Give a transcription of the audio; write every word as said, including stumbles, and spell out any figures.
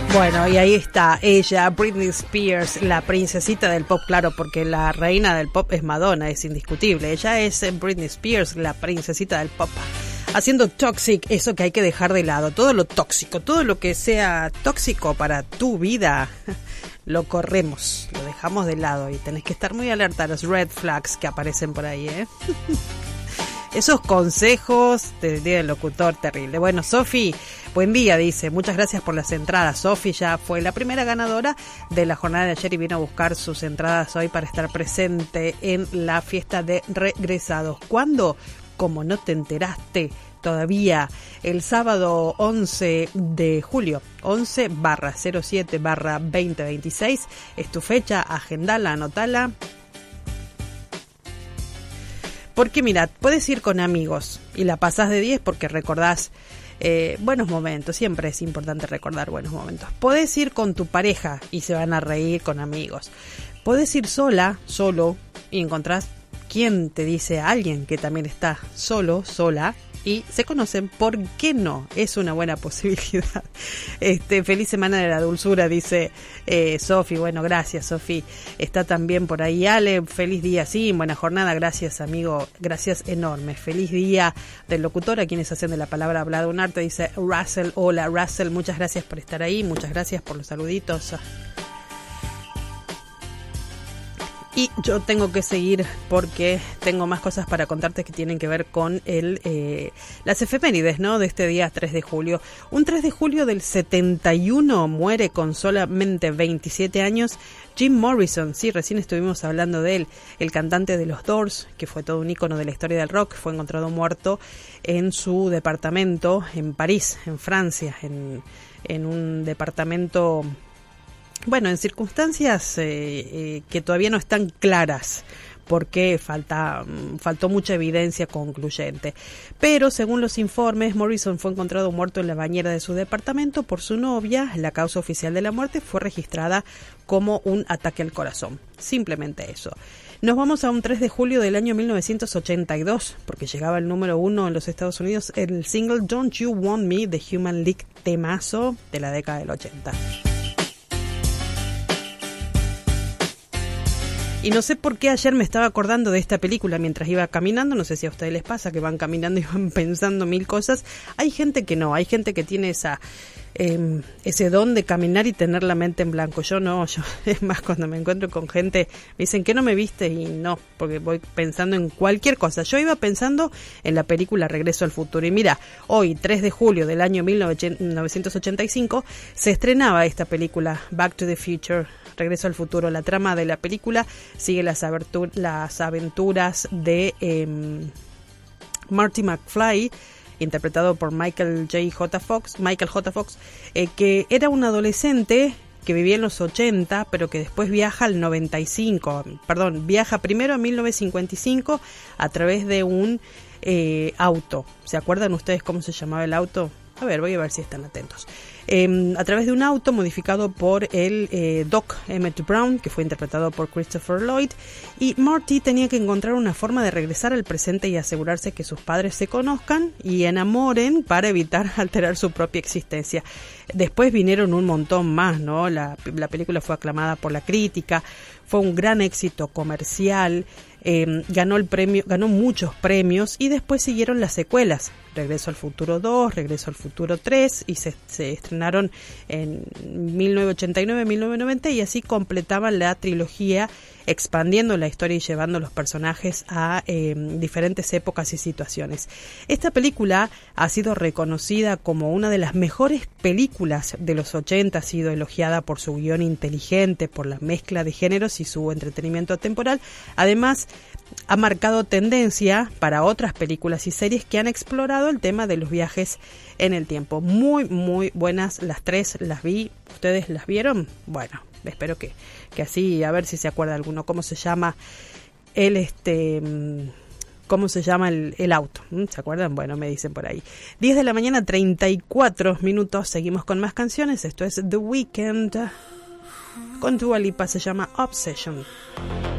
Bueno, y ahí está ella, Britney Spears, la princesita del pop, claro, porque la reina del pop es Madonna, es indiscutible. Ella es Britney Spears, la princesita del pop, haciendo Toxic, eso que hay que dejar de lado, todo lo tóxico, todo lo que sea tóxico para tu vida, lo corremos, lo dejamos de lado y tenés que estar muy alerta a los red flags que aparecen por ahí, ¿eh? Esos consejos del día del locutor, terrible. Bueno, Sofi, buen día, dice. Muchas gracias por las entradas. Sofi ya fue la primera ganadora de la jornada de ayer y vino a buscar sus entradas hoy para estar presente en la fiesta de regresados. ¿Cuándo? Como no te enteraste todavía, el sábado once de julio, once barra cero siete barra veinte veintiséis, es tu fecha, agendala, anotala. Porque mira, puedes ir con amigos y la pasás de diez porque recordás eh, buenos momentos. Siempre es importante recordar buenos momentos. Podés ir con tu pareja y se van a reír con amigos. Podés ir sola, solo, y encontrás quien te dice a alguien que también está solo, sola, y se conocen. ¿Por qué no? Es una buena posibilidad. Este, feliz semana de la dulzura, dice eh, Sofi. Bueno, gracias, Sofi. Está también por ahí Ale. Feliz día, sí, buena jornada. Gracias, amigo. Gracias enorme. Feliz día del locutor, a quienes hacen de la palabra hablada un arte. Dice Russell. Hola, Russell. Muchas gracias por estar ahí. Muchas gracias por los saluditos. Y yo tengo que seguir porque tengo más cosas para contarte que tienen que ver con el eh, las efemérides, ¿no? De este día tres de julio. Un tres de julio del setenta y uno muere con solamente veintisiete años Jim Morrison. Sí, recién estuvimos hablando de él, el cantante de los Doors, que fue todo un ícono de la historia del rock. Fue encontrado muerto en su departamento en París, en Francia, en, en un departamento... Bueno, en circunstancias eh, eh, que todavía no están claras, porque falta, faltó mucha evidencia concluyente. Pero según los informes, Morrison fue encontrado muerto en la bañera de su departamento por su novia. La causa oficial de la muerte fue registrada como un ataque al corazón. Simplemente eso. Nos vamos a un tres de julio del año mil novecientos ochenta y dos, porque llegaba el número uno en los Estados Unidos, el single Don't You Want Me de Human League, temazo de la década del ochenta. Y no sé por qué ayer me estaba acordando de esta película mientras iba caminando. No sé si a ustedes les pasa que van caminando y van pensando mil cosas. Hay gente que no, hay gente que tiene esa eh, ese don de caminar y tener la mente en blanco. Yo no, yo es más cuando me encuentro con gente, me dicen que no me viste y no, porque voy pensando en cualquier cosa. Yo iba pensando en la película Regreso al Futuro. Y mira, hoy, tres de julio del año mil novecientos ochenta y cinco, se estrenaba esta película, Back to the Future, Regreso al Futuro. La trama de la película sigue las, aventur- las aventuras de eh, Marty McFly, interpretado por Michael J. J. Fox, Michael J. Fox, eh, que era un adolescente que vivía en los ochenta, pero que después viaja al noventa y cinco, perdón, viaja primero a mil novecientos cincuenta y cinco a través de un eh, auto. ¿Se acuerdan ustedes cómo se llamaba el auto? A ver, voy a ver si están atentos. Eh, a través de un auto modificado por el eh, Doc Emmett Brown, que fue interpretado por Christopher Lloyd, y Marty tenía que encontrar una forma de regresar al presente y asegurarse que sus padres se conozcan y enamoren para evitar alterar su propia existencia. Después vinieron un montón más, ¿no? La, la película fue aclamada por la crítica, fue un gran éxito comercial, eh, ganó el premio, ganó muchos premios y después siguieron las secuelas. Regreso al Futuro dos, Regreso al Futuro tres, y se, se estrenaron en mil novecientos ochenta y nueve, mil novecientos noventa, y así completaban la trilogía, expandiendo la historia y llevando los personajes a eh, diferentes épocas y situaciones. Esta película ha sido reconocida como una de las mejores películas de los ochenta, ha sido elogiada por su guión inteligente, por la mezcla de géneros y su entretenimiento atemporal. Además, ha marcado tendencia para otras películas y series que han explorado el tema de los viajes en el tiempo. Muy, muy buenas las tres, las vi. ¿Ustedes las vieron? Bueno, espero que, que así, a ver si se acuerda alguno. ¿Cómo se llama el este... ¿Cómo se llama el, el auto? ¿Se acuerdan? Bueno, me dicen por ahí. diez de la mañana, treinta y cuatro minutos. Seguimos con más canciones. Esto es The Weeknd con Dua Lipa. Se llama Obsession.